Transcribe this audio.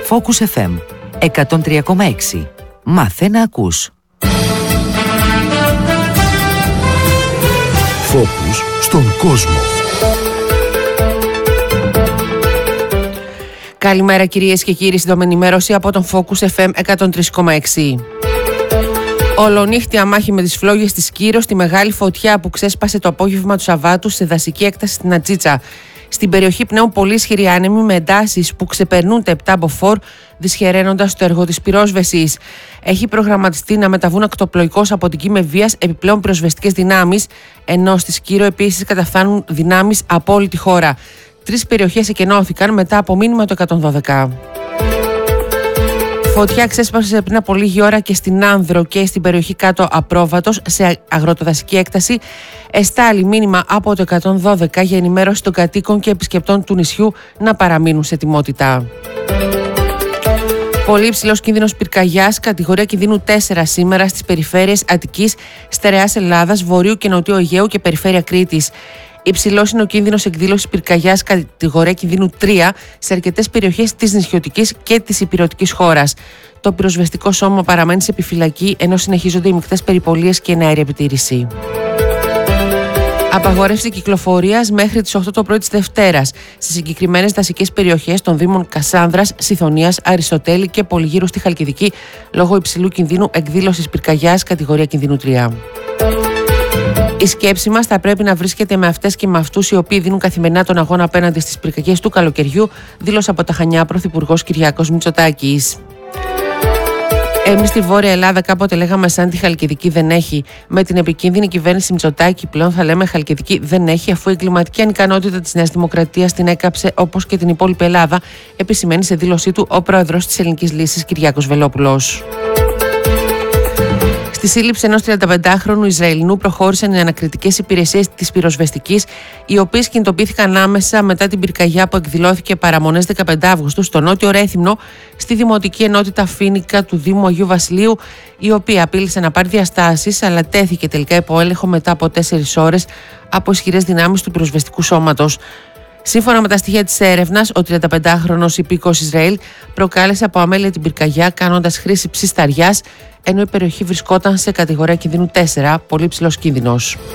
Focus FM 103,6. Μάθε να ακούς. Focus στον κόσμο. Καλημέρα κυρίες και κύριοι, σύντομη ενημέρωση από τον Focus FM 103,6. Ολονύχτια μάχη με τις φλόγες της Κύρος στη μεγάλη φωτιά που ξέσπασε το απόγευμα του Σαββάτου σε δασική έκταση στην Ατζίτσα. Στην περιοχή πνέουν πολύ ισχυροί άνεμοι με εντάσεις που ξεπερνούν τα 7 μποφόρ, δυσχεραίνοντας το έργο της πυρόσβεσης. Έχει προγραμματιστεί να μεταβούν ακτοπλοϊκώς από την Κή βίας επιπλέον πυροσβεστικές δυνάμεις, ενώ στη Σκύρο επίσης καταφθάνουν δυνάμεις από όλη τη χώρα. 3 περιοχές εκενώθηκαν μετά από μήνυμα το 112. Φωτιά ξέσπασε πριν από λίγη ώρα και στην Άνδρο και στην περιοχή κάτω Απρόβατος σε αγροτοδασική έκταση. Εστάλει μήνυμα από το 112 για ενημέρωση των κατοίκων και επισκεπτών του νησιού να παραμείνουν σε ετοιμότητα. Πολύ υψηλός κίνδυνος πυρκαγιάς, κατηγορία κινδύνου 4 σήμερα στις περιφέρειες Αττικής, Στερεάς Ελλάδας, Βορείου και Νοτιού Αιγαίου και περιφέρεια Κρήτης. Υψηλός είναι ο κίνδυνος εκδήλωσης πυρκαγιάς, κατηγορία κινδύνου 3 σε αρκετές περιοχές της νησιωτικής και της ηπειρωτικής χώρας. Το πυροσβεστικό σώμα παραμένει σε επιφυλακή, ενώ συνεχίζονται οι μεικτές περιπολίες και εναέρια επιτήρηση. Απαγόρευση κυκλοφορίας μέχρι τις 8 το πρωί της Δευτέρας στις συγκεκριμένες δασικές περιοχές των Δήμων Κασάνδρας, Σιθωνίας, Αριστοτέλη και Πολυγύρου στη Χαλκιδική, λόγω υψηλού κινδύνου εκδήλωσης πυρκαγιάς, κατηγορία κινδύνου 3. Η σκέψη μας θα πρέπει να βρίσκεται με αυτές και με αυτούς οι οποίοι δίνουν καθημερινά τον αγώνα απέναντι στις πυρκαγιές του καλοκαιριού, δήλωσε από τα Χανιά Πρωθυπουργός Κυριάκος Μητσοτάκης. Εμείς στη Βόρεια Ελλάδα κάποτε λέγαμε σαν τη Χαλκιδική δεν έχει. Με την επικίνδυνη κυβέρνηση Μητσοτάκη πλέον θα λέμε Χαλκιδική δεν έχει, αφού η εγκληματική ανικανότητα της Νέας Δημοκρατίας την έκαψε όπως και την υπόλοιπη Ελλάδα, επισημαίνει σε δήλωσή του ο πρόεδρος της Ελληνικής Λύσης Κυριάκος Βελόπουλος. Στη σύλληψη ενός 35χρονου Ισραηλινού προχώρησαν οι ανακριτικές υπηρεσίες της πυροσβεστικής, οι οποίες κινητοποιήθηκαν άμεσα μετά την πυρκαγιά που εκδηλώθηκε παραμονές 15 Αυγούστου στο νότιο Ρέθυμνο, στη Δημοτική Ενότητα Φοίνικα του Δήμου Αγίου Βασιλείου, η οποία απείλησε να πάρει διαστάσεις, αλλά τέθηκε τελικά υπό έλεγχο μετά από 4 ώρες από ισχυρές δυνάμεις του πυροσβεστικού σώματος. Σύμφωνα με τα στοιχεία της έρευνας, ο 35χρονος υπήκοος Ισραήλ προκάλεσε από αμέλεια την πυρκαγιά κάνοντας χρήση ψισταριάς, ενώ η περιοχή βρισκόταν σε κατηγορία κινδύνου 4, πολύ ψηλός κίνδυνος.